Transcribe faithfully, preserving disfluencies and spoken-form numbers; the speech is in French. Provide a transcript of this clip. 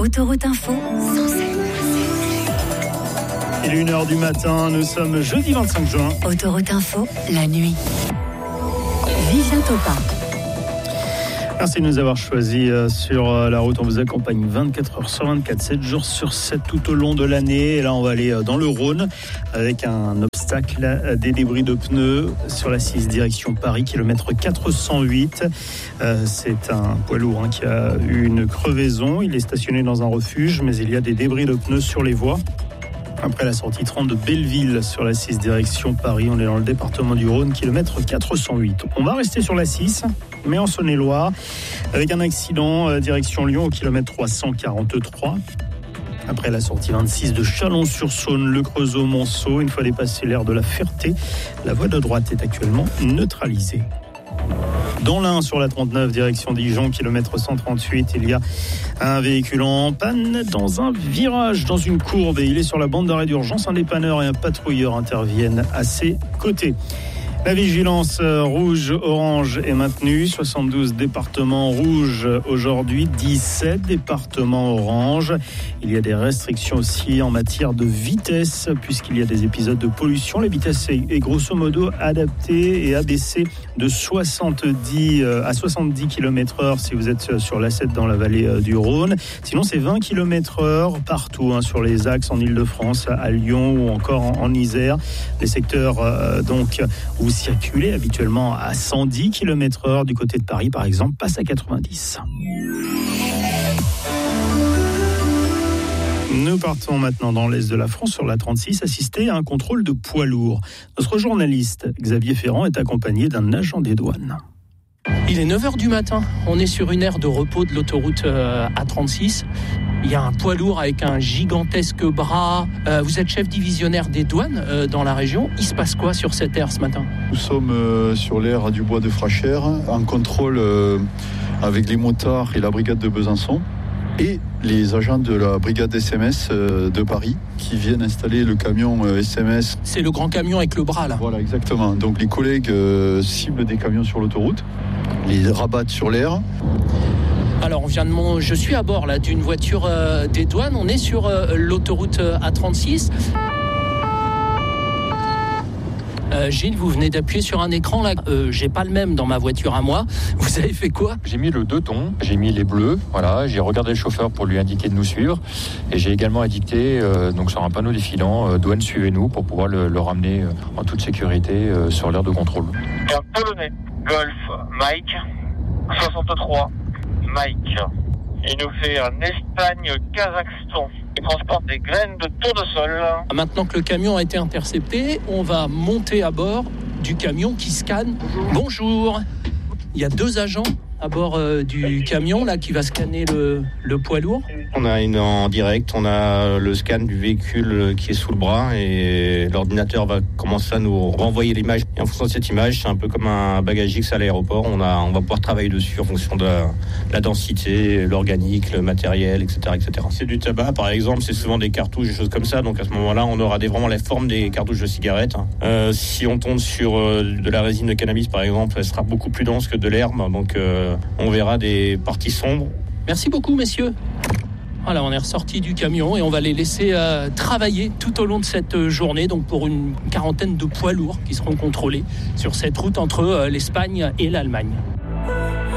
Autoroute Info, cent sept. Il est une heure du matin, nous sommes jeudi vingt-cinq juin. Autoroute Info, la nuit. Vivien Topin. Merci de nous avoir choisis sur la route. On vous accompagne vingt-quatre heures sur vingt-quatre, sept jours sur sept tout au long de l'année. Et là, on va aller dans le Rhône avec un obstacle, des débris de pneus sur la six direction Paris, kilomètre quatre cent huit. Euh, c'est un poids lourd hein, qui a eu une crevaison. Il est stationné dans un refuge, mais il y a des débris de pneus sur les voies. Après la sortie trente de Belleville sur la six direction Paris, on est dans le département du Rhône, kilomètre quatre cent huit. On va rester sur la six, mais en Saône-et-Loire, avec un accident euh, direction Lyon au kilomètre trois cent quarante-trois. Après la sortie vingt-six de Chalon-sur-Saône, le Creusot-Monceau, une fois dépassé l'aire de la Ferté, la voie de droite est actuellement neutralisée. Dans l'Ain, sur la trente-neuf, direction Dijon, kilomètre cent trente-huit, il y a un véhicule en panne dans un virage, dans une courbe, et il est sur la bande d'arrêt d'urgence. Un dépanneur et un patrouilleur interviennent à ses côtés. La vigilance rouge-orange est maintenue. soixante-douze départements rouges aujourd'hui, dix-sept départements orange. Il y a des restrictions aussi en matière de vitesse, puisqu'il y a des épisodes de pollution. La vitesse est grosso modo adaptée et abaissée de soixante-dix à soixante-dix kilomètres heure si vous êtes sur l'A sept dans la vallée du Rhône. Sinon, c'est vingt kilomètres heure partout hein, sur les axes en Ile-de-France, à Lyon ou encore en, en Isère. Les secteurs euh, donc où circuler habituellement à cent dix kilomètres heure du côté de Paris, par exemple, passe à quatre-vingt-dix. Nous partons maintenant dans l'est de la France, sur la trente-six, assister à un contrôle de poids lourds. Notre journaliste Xavier Ferrand est accompagné d'un agent des douanes. Il est neuf heures du matin, on est sur une aire de repos de l'autoroute euh, A trente-six. Il y a un poids lourd avec un gigantesque bras. Euh, vous êtes chef divisionnaire des douanes euh, dans la région. Il se passe quoi sur cette aire ce matin ? Nous sommes euh, sur l'aire du bois de Frachère, en contrôle euh, avec les motards et la brigade de Besançon et les agents de la brigade S M S euh, de Paris qui viennent installer le camion euh, S M S. C'est le grand camion avec le bras là. Voilà, exactement. Donc les collègues euh, ciblent des camions sur l'autoroute, les rabattent sur l'aire. Alors on vient de mon... je suis à bord là d'une voiture euh, des douanes. On est sur euh, l'autoroute euh, A trente-six. Euh, Gilles, vous venez d'appuyer sur un écran là. Euh, j'ai pas le même dans ma voiture à moi. Vous avez fait quoi ? J'ai mis le deux tons, j'ai mis les bleus. Voilà, j'ai regardé le chauffeur pour lui indiquer de nous suivre, et j'ai également indiqué euh, donc sur un panneau défilant euh, douane suivez-nous pour pouvoir le, le ramener euh, en toute sécurité euh, sur l'aire de contrôle. Un Polonais, Golf, Mike, soixante-trois. Mike, il nous fait un Espagne-Kazakhstan. Il transporte des graines de tournesol. Maintenant que le camion a été intercepté, on va monter à bord du camion qui scanne. Bonjour. Il y a deux agents à bord euh, du camion là qui va scanner le, le poids lourd. On a une en direct, on a le scan du véhicule qui est sous le bras et l'ordinateur va commencer à nous renvoyer l'image. Et en fonction de cette image, c'est un peu comme un bagage X à l'aéroport. On a, on va pouvoir travailler dessus en fonction de la, la densité, l'organique, le matériel, et cetera, et cetera. C'est du tabac, par exemple, c'est souvent des cartouches, des choses comme ça. Donc à ce moment-là, on aura des, vraiment la forme des cartouches de cigarettes. Euh, si on tombe sur euh, de la résine de cannabis, par exemple, elle sera beaucoup plus dense que de l'herbe. Donc euh, on verra des parties sombres. Merci beaucoup, messieurs. Voilà, on est ressorti du camion et on va les laisser euh, travailler tout au long de cette journée, donc pour une quarantaine de poids lourds qui seront contrôlés sur cette route entre euh, l'Espagne et l'Allemagne.